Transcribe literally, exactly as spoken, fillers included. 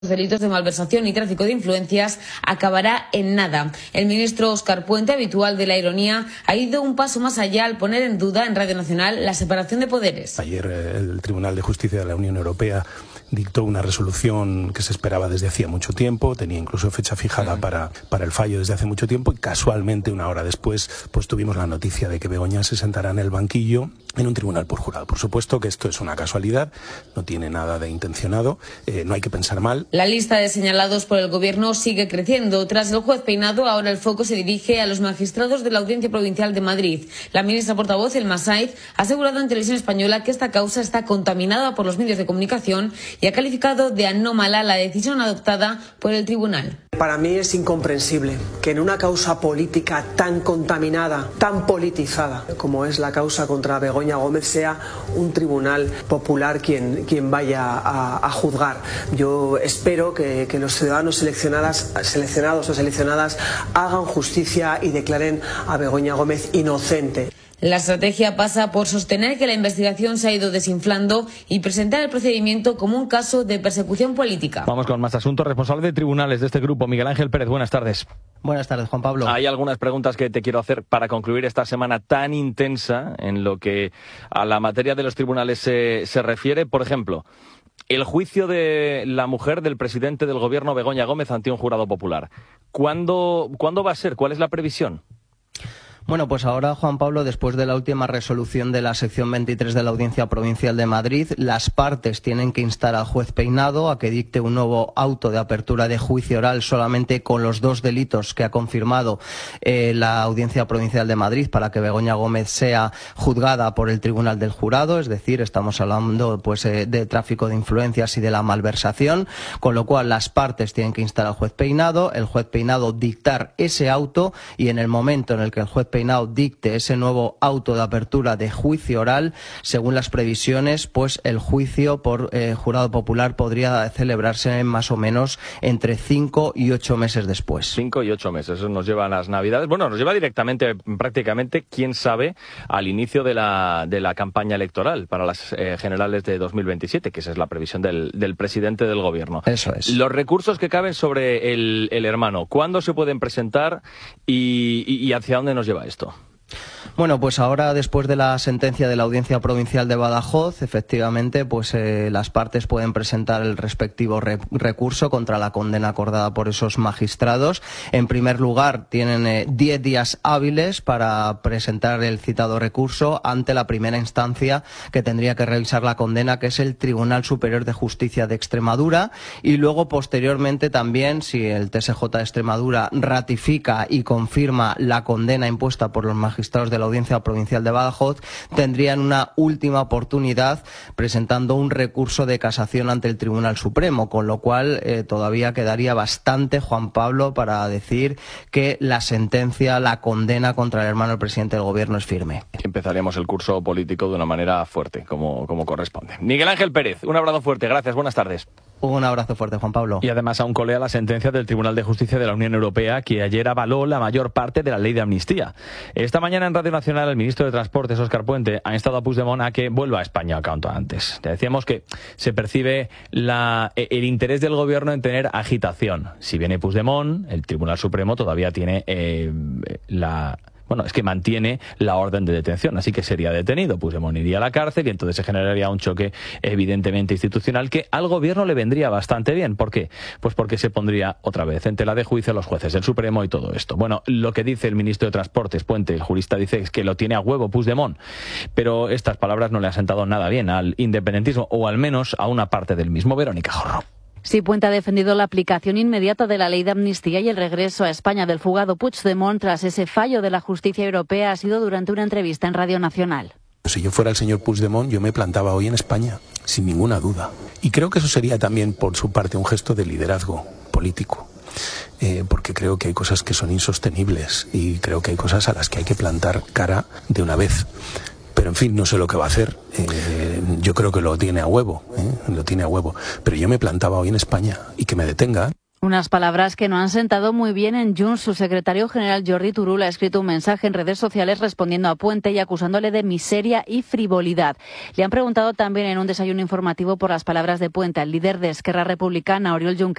delitos de malversación y tráfico de influencias acabará en nada. El ministro Óscar Puente, habitual de la ironía, ha ido un paso más allá al poner en duda en Radio Nacional la separación de poderes. Ayer el Tribunal de Justicia de la Unión Europea dictó una resolución que se esperaba desde hacía mucho tiempo, tenía incluso fecha fijada para, para el fallo desde hace mucho tiempo, y casualmente una hora después pues tuvimos la noticia de que Begoña se sentará en el banquillo en un tribunal por jurado. Por supuesto que esto es una casualidad, no tiene nada de intencionado, eh, no hay que pensar mal. La lista de señalados por el gobierno sigue creciendo. Tras el juez Peinado, ahora el foco se dirige a los magistrados de la Audiencia Provincial de Madrid. La ministra portavoz, Elma Saiz, ha asegurado en Televisión Española que esta causa está contaminada por los medios de comunicación y ha calificado de anómala la decisión adoptada por el tribunal. Para mí es incomprensible que en una causa política tan contaminada, tan politizada como es la causa contra Begoña Gómez, sea un tribunal popular quien, quien vaya a, a juzgar. Yo espero que, que los ciudadanos seleccionadas, seleccionados o seleccionadas hagan justicia y declaren a Begoña Gómez inocente. La estrategia pasa por sostener que la investigación se ha ido desinflando y presentar el procedimiento como un caso de persecución política. Vamos con más asuntos. Responsable de tribunales de este grupo, Miguel Ángel Pérez, buenas tardes. Buenas tardes, Juan Pablo. Hay algunas preguntas que te quiero hacer para concluir esta semana tan intensa en lo que a la materia de los tribunales se, se refiere. Por ejemplo, el juicio de la mujer del presidente del gobierno, Begoña Gómez, ante un jurado popular. ¿Cuándo, ¿cuándo va a ser? ¿Cuál es la previsión? Bueno, pues ahora, Juan Pablo, después de la última resolución de la sección veintitrés de la Audiencia Provincial de Madrid, las partes tienen que instar al juez Peinado a que dicte un nuevo auto de apertura de juicio oral solamente con los dos delitos que ha confirmado eh, la Audiencia Provincial de Madrid para que Begoña Gómez sea juzgada por el Tribunal del Jurado, es decir, estamos hablando pues eh, de tráfico de influencias y de la malversación, con lo cual las partes tienen que instar al juez Peinado, el juez Peinado dictar ese auto, y en el momento en el que el juez Peinado dicte ese nuevo auto de apertura de juicio oral, según las previsiones, pues el juicio por eh, jurado popular podría celebrarse más o menos entre cinco y ocho meses después. Cinco y ocho meses, eso nos lleva a las Navidades. Bueno, nos lleva directamente, prácticamente, quién sabe, al inicio de la, de la campaña electoral para las eh, generales de dos mil veintisiete, que esa es la previsión del, del presidente del gobierno. Eso es. Los recursos que caben sobre el, el hermano, ¿cuándo se pueden presentar y, y, y hacia dónde nos lleva esto? Bueno, pues ahora, después de la sentencia de la Audiencia Provincial de Badajoz, efectivamente, pues eh, las partes pueden presentar el respectivo re recurso contra la condena acordada por esos magistrados. En primer lugar, tienen eh, diez días hábiles para presentar el citado recurso ante la primera instancia que tendría que revisar la condena, que es el Tribunal Superior de Justicia de Extremadura, y luego, posteriormente, también, si el T S J de Extremadura ratifica y confirma la condena impuesta por los magistrados de la Audiencia Provincial de Badajoz, tendrían una última oportunidad presentando un recurso de casación ante el Tribunal Supremo, con lo cual eh, todavía quedaría bastante, Juan Pablo, para decir que la sentencia, la condena contra el hermano del presidente del gobierno es firme. Empezaríamos el curso político de una manera fuerte, como, como corresponde. Miguel Ángel Pérez, un abrazo fuerte, gracias, buenas tardes. Un abrazo fuerte, Juan Pablo. Y además aún colea la sentencia del Tribunal de Justicia de la Unión Europea, que ayer avaló la mayor parte de la ley de amnistía. Esta mañana en Radio Nacional el ministro de Transportes, Óscar Puente, ha instado a Puigdemont a que vuelva a España cuanto antes. Te decíamos que se percibe la, el interés del gobierno en tener agitación. Si viene Puigdemont, el Tribunal Supremo todavía tiene eh, la... Bueno, es que mantiene la orden de detención, así que sería detenido. Puigdemont iría a la cárcel y entonces se generaría un choque evidentemente institucional que al gobierno le vendría bastante bien. ¿Por qué? Pues porque se pondría otra vez en tela de juicio a los jueces del Supremo y todo esto. Bueno, lo que dice el ministro de Transportes, Puente, el jurista, dice es que lo tiene a huevo Puigdemont, pero estas palabras no le han sentado nada bien al independentismo, o al menos a una parte del mismo. Verónica Jorro. Sí, Puente ha defendido la aplicación inmediata de la ley de amnistía y el regreso a España del fugado Puigdemont tras ese fallo de la justicia europea. Ha sido durante una entrevista en Radio Nacional. Si yo fuera el señor Puigdemont, yo me plantaba hoy en España, sin ninguna duda. Y creo que eso sería también, por su parte, un gesto de liderazgo político. Eh, porque creo que hay cosas que son insostenibles y creo que hay cosas a las que hay que plantar cara de una vez. Pero en fin, no sé lo que va a hacer. Eh, yo creo que lo tiene a huevo, ¿eh? lo tiene a huevo. Pero yo me plantaba hoy en España y que me detenga. Unas palabras que no han sentado muy bien en Junts. Su secretario general Jordi Turull ha escrito un mensaje en redes sociales respondiendo a Puente y acusándole de miseria y frivolidad. Le han preguntado también en un desayuno informativo por las palabras de Puente al líder de Esquerra Republicana, Oriol Junqueras.